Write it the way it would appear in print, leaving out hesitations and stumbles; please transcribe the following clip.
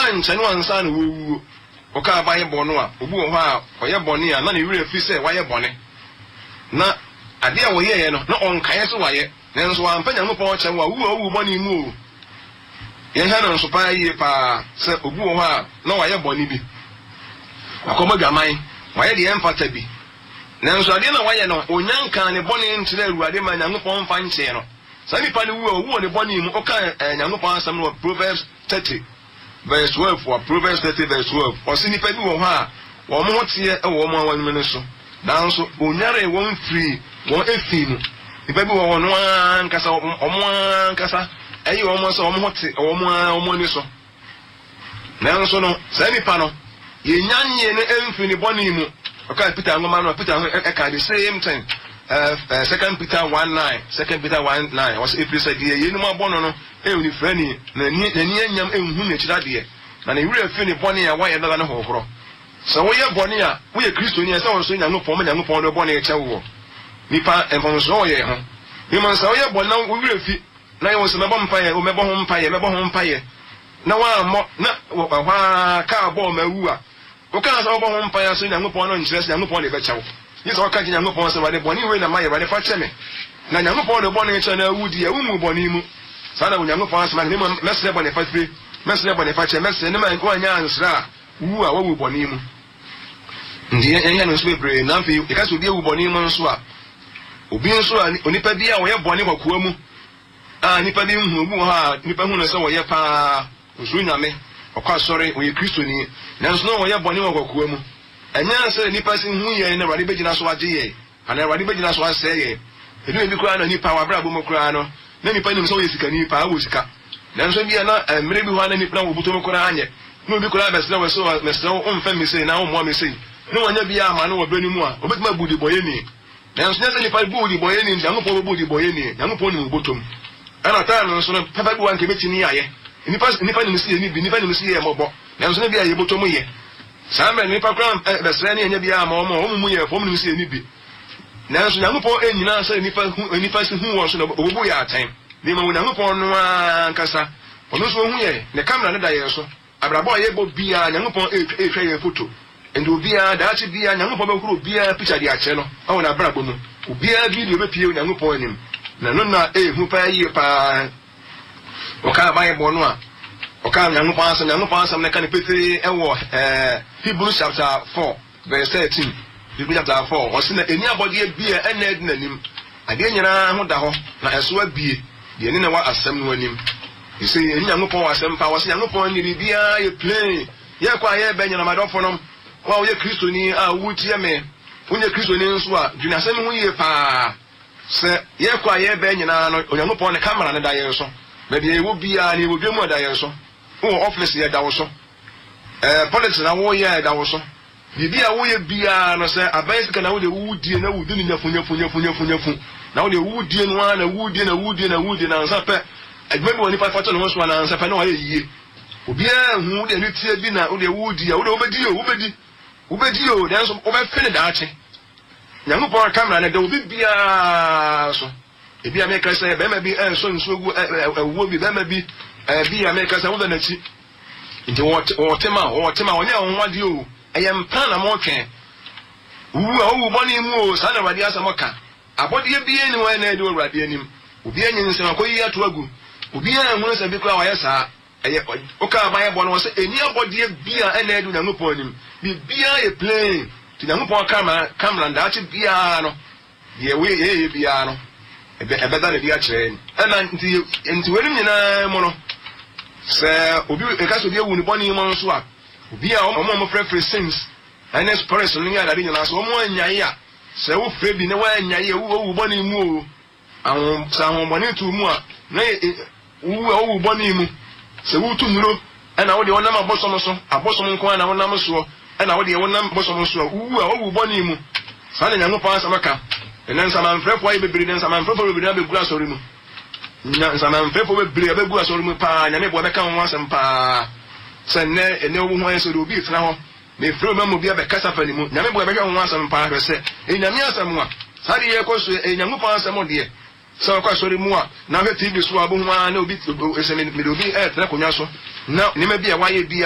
nkyɛn wansa na wowu oka ba ye bɔno a obu ho a ɔyɛ bɔne a na ne wure fi sɛ wayɛ bɔne na ade a wɔyɛ yɛ no na ɔnkae so wayɛ nanso ampa Nyankopɔn kyɛ wo a wu bɔne mu o yɛn ha no nso pa yie pa sɛ obu ho a na wayɛ bɔne bi akɔmɔ dwaman wayɛ de ɛmfata bi nanso ade na wayɛ no onyanka ne bɔne nkyerɛ Awurade ma Nyankopɔn fa nkyɛ no sa nipa ne wu a wu ne bɔne mu ɔka Nyankopɔn asɛm no Proverbs 30 verse 12 or Proverbs 30 verse 12 ɔsi nipa bi wɔ hɔ a wɔn ho teɛ wɔ wɔn a wɔn ne so nanso onyare wɔn free wɔn efi mu nipa bi wɔ wɔn ankasa wɔn ankasa ɛyi wɔn sɛ wɔn ho te wɔn ne so nanso no saa nipa no yɛnyanye ne emfi ne bɔne mu ɔka Peter ngoma no Peter ɛka the same thing 2 Peter 1:9 2 Peter 1:9 was April said ye no abono no uni frani na ni anyam enhu na kyira de na ne wura fi ne bɔne a wayɛ dala no hohoro so woyɛ bɔne a woyɛ Kristoni ɛsɛ wo so Nyankopɔn do bɔne ɛkyɛ wo nipa enfonso ɔyɛ ho ni man sa woyɛ bɔne na wura fi na yɛ wo se mebɔ ho mpaye na wa mmɔ na wa ka bɔ mawu a wo ka sa wobɔ ho mpaye so Nyankopɔn no nkyerɛ sɛ Nyankopɔn de bɛkyɛ wo yes ɔka gye Nyankopɔn sɛ wade bɔne we na mayɛ wade fa kyɛ me na Nyankopɔn de bɔne kyɛ na wudi a wumu bɔne mu saa na Nyankopɔn asɛm ne mɛsrɛ bɔne fa fire mɛsrɛ bɔne fa kyɛ mɛsrɛ ne ma wanya ansra a wu a wawu bɔne mu ndi yɛn no nso bebree na mfe yɛka sɛ obi awu bɔne mu nso a obi nso a onipa bi a wɔyɛ bɔne kwakoa mu a nipa bi hu obu ha nipa hu no sɛ wɔyɛ paa nso nyame ɔkɔ asɔre wɔyɛ Kristoni nanso no wɔyɛ bɔne kwakoa mu ɛnya sɛ nipa si hu yɛ na Awurade bɛgyina so agye yɛ ana Awurade bɛgyina so asɛ yɛ ɛdu bi kura na nipa wabra bɔ mu kura no na nipa nim sɛ wɔyɛ sika nipa awɔ sika nanso bi na mmere bi ho na nipa wɔ buto mu kura anyɛ na obi kura bɛsrɛ wɔ so mɛsrɛ wo mfa mi sei na wo mo mi sei na wɔnya bi ama no wɔ bɛni mu a obetuma bu di bɔyɛ ni nanso nyɛ sɛ nipa bu di bɔyɛ ni Nyankopɔn bu di bɔyɛ ni Nyankopɔn nim botom ana taa no nso no papa bi wanke betini ayɛ nipa nim si yɛ ni bi nipa nim si yɛ mɔbɔ nanso ne bi ayɛ botom yɛ Sambe nipa kran besre ne enya bia ma omo mu ye fom nim se ni bi nanso Nyankopɔn enyina sɛ nipa si hu won so na obubu ya aten ni ma Nyankopɔn no ankasa ono so hu ye ne camera ne da ye so abrabɔ ye bo bia Nyankopɔn ehwɛ ye photo endo bia da chi bia Nyankopɔn be kuro bia picture de akyɛ no awo na abrabɔ mu obia video be pie Nyankopɔn anim na no na ehu pa ye pa oka ba ye bo no a oka Nyankopɔn asɛm ne ka ne petee ɛwɔ Hebrews chapter 4 verse 13 Hebrews chapter 4 ɔse na eni abɔde bie ɛna adi nanim ade nyina ho da hɔ na ɛso abie de eni na wa asɛm no anim ese eni Nyankopɔn wa asɛm pa wɔse Nyankopɔn ni bia ye plain ye kwa ye bɛnyina madɔfo no wa wo ye Kristoni a wutie me wonye Kristoni nso a dwuna asɛm ho ye pa sɛ ye kwa ye bɛnyina no Nyankopɔn ne camera ne da ye so na de wo bia ne wo dwemu da ye so wo office ye da wo so politics na wo ye da wo so bibia wo ye bia no se abai sika na wo de wudie na wudi ni nyafu na wo de wudie no na wudie na nsa pe adwuma bi woni pa fato no so na nsa pe na wo ye yie obia hu de ni tie bi na wo de wudie wo de obedi o dan so wo be fene da ache Nyankopɔn camera na de wo bibia so ebia me ka se be ma bi so nso gu wo bi be ma bi bi America sa wo da na chi nti wɔtema onye onwade o ɛyɛ mpa na mɔtwe wu a wo bɔne mu o sa na Awurade asɛm ka abɔde bie ni wɔn na ɛde Awurade anim obi anyi nsɛm akɔyi ato agu obi anhu nsɛm bi kora wɔyɛ saa ɛyɛ oka abayɛ bɔ no wɔ sɛ eni abɔde bia ɛna ɛde Nyankopɔn anim bibia yɛ plain ti Nyankopɔn kamera ndaakye bia no deɛ wɔyɛ bia no ɛbɛda ne bi akyerɛ ni ɛna nti wɔn nyinaa mu no sɛ obi ekaso bi ewu ni bɔne mu nso a obi a ɔmo frɛfrɛ sins ɛne spirits no nyɛ adade nyina so ɔmo anyaye a sɛ wo frɛ bi ne wa anyaye wo bɔne mu o ahom sɛ ahom bɔne tu mu a na wo bɔne mu sɛ wo tu nuro ɛna wo de wonam abosom nko na wonam so ɛna wo de wonam abosom so a wo bɔne mu saa na Nyankopɔn asɛm ka ɛna nsamanfrɛfo ayi bebree na nsamanfrɛfo bebree na begura asɔre mu nsamanfrɛfo bebree abegura asɔre mu paa nyame bo bɛka ho asɛm paa sɛ ne wo ho ayɛ sɛ obi tena hɔ me frɛ ma mo bi abɛkasa fa ni mu nyame bo bɛka ho asɛm paa hwɛ sɛ nyame asɛm a saa de yɛ kɔ so Nyankopɔn asɛm deɛ sɛ ɔkɔ asɔre mu a na hwɛ TV so abo ho a na obi ɛsɛ me de obi tena konwa so na ne ma bi a wayɛ bi